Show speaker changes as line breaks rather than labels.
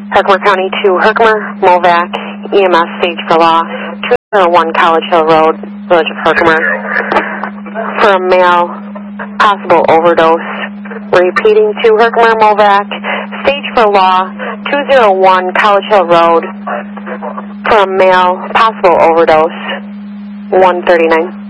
Herkimer County to Herkimer, Movac, EMS stage for loss, 201 College Hill Road, Village of Herkimer. For a male, possible overdose. Repeating to Herkimer, Movac, stage for law, 201 College Hill Road. For a male, possible overdose, 139.